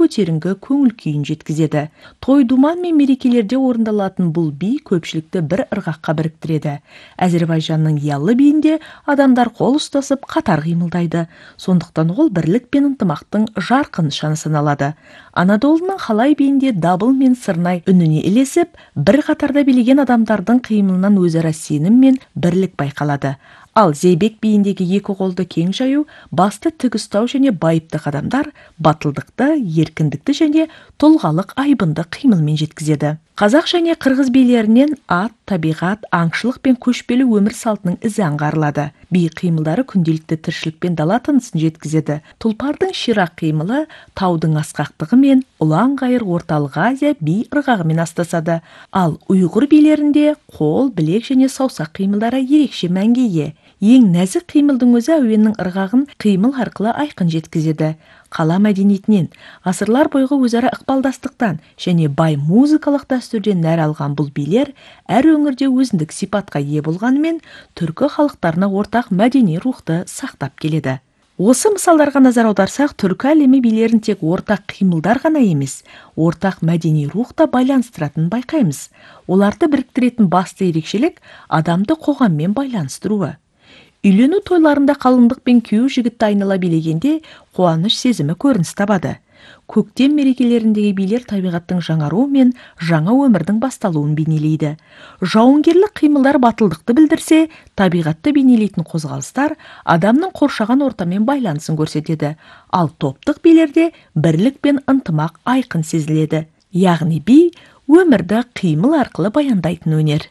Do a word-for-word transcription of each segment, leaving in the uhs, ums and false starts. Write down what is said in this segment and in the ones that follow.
көтеріңкі көңіл күйін жеткізеді. Той, думан мен мерекелерде орындалатын бұл би көпшілікті бір ырғаққа біріктіреді. Әзербайжанның ялы биінде адамдар қол ұстасып қатар қимылдайды. Сондықтан ол бірлік пен ынтымақтың жарқын нышаны саналады. Анадолының халай биінде дабыл мен сырнай үніне ілесіп, бір қатарда билеген адамдардың қимылынан өзара сенім мен бірлік байқалады. Ал зейбек биіндегі екі қолды кең жаю, басты тік ұстау және байыпты қадамдар батылдықты, еркіндікті және тұлғалық айбынды қимылмен жеткізеді. Қазақ және қырғыз билерінен ат, табиғат, аңшылық пен көшпелі өмір салтының ізі аңғарылады. Би қимылдары күнделікті тіршілік пен дала тынысын жеткізеді. Тұлпардың ширақ қимылы таудың асқақтығы мен ұлан-ғайыр Орталық Азия би ырғағымен астасады. Ал ұйғыр билерінде қол, білек және саусақ қимылдары ерекше мәнге ие. Ең нәзік қимылдың өзі әуеннің ырғағын қимыл арқылы айқын жеткізеді. Қала мәдениетінен, ғасырлар бойғы өзара ықпалдастықтан және бай музыкалық дәстүрден нәр алған бұл билер әр өңірде өзіндік сипатқа ие болғанымен, түркі халықтарына ортақ мәдени рухты сақтап келеді. Осы мысалдарға назар аударсақ, түркі әлемі билерін тек ортақ қимылдар ғана емес, ортақ мәдени рухта байланыстыратын байқаймыз. Оларды біріктіретін басты ерекшелік адамды қоғаммен байланыстыруы. Үйлену тойларында қалыңдық пен күйеу жігітті айнала билегенде қуаныш сезімі көрініс табады. Көктем мерекелеріндегі билер табиғаттың жаңаруы мен жаңа өмірдің басталуын бейнелейді. Жауынгерлік қимылдар батылдықты білдірсе, табиғатты бейнелейтін қозғалыстар адамның қоршаған ортамен байланысын көрсетеді. Ал топтық билерде бірлік пен ынтымақ айқын сезіледі. Яғни би өмірді қимыл арқылы баяндайтын өнер.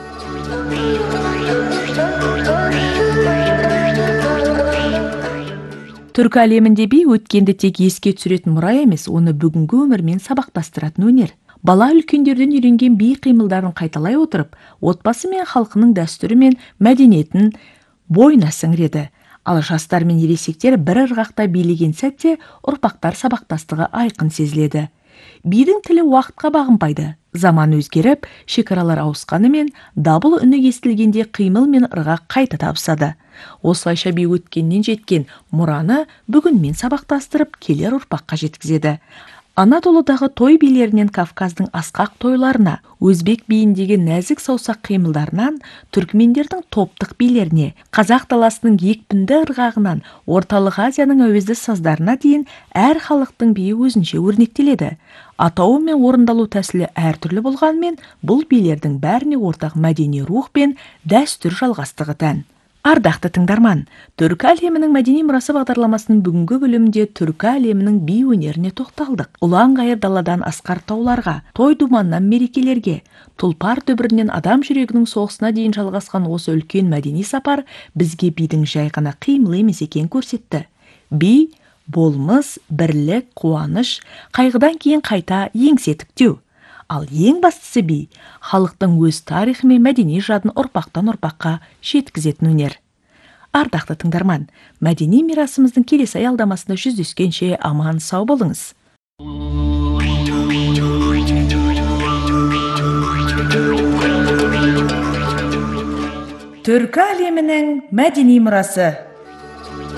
Түркі әлемінде би өткенді тек еске түсіретін мұра емес, оны бүгінгі өмірмен сабақтастыратын өнер. Бала үлкендерден үйренген би қимылдарын қайталай отырып, отбасы мен халқының дәстүрі мен мәдениетін бойына сіңіреді. Ал жастар мен ересектер бір ырғақта билеген сәтте ұрпақтар сабақтастығы айқын сезіледі. Бидің тілі уақытқа бағынбайды. Заман өзгеріп, шекаралар ауысқанымен, дабыл үні естілгенде қимыл мен ырғақ қайта табысады. Осылайша би өткеннен жеткен мұраны бүгінмен сабақтастырып келер ұрпаққа жеткізеді. Анадолудағы той билерінен Кавказдың асқақ тойларына, өзбек биіндегі нәзік саусақ қимылдарынан, түркмендердің топтық билеріне, қазақ даласының екпінді ырғағынан, Орталық Азияның әуезді саздарына дейін әр халықтың биі өзінше өрнектеледі. Атауы мен орындалу тәсілі әртүрлі болғанмен, бұл билердің бәріне ортақ мәдени рух пен дәстүр жалғастығы тән. Ардақты тыңдарман, түркі әлемінің мәдени мұрасы бағдарламасының бүгінгі бөлімінде түркі әлемінің би өнеріне тоқталдық. Ұлан-ғайыр даладан асқар тауларға, той думаннан мерекелерге, тұлпар дүбірінен адам жүрегінің соғысына дейін жалғасқан осы үлкен мәдени сапар бізге бидің жай ғана қимыл емес екенін көрсетті. Би болмыс, бірлік, қуаныш, қайғыдан кейін қайта еңсе тіктеу. Ал ең бастысы би, халықтың өз тарихы мен мәдени жадын ұрпақтан ұрпаққа жеткізетін өнер. Ардақты тыңдарман, мәдени мирасымыздың келесі аялдамасында жүздескенше аман сау болыңыз. Түркі әлемінің мәдени мұрасы.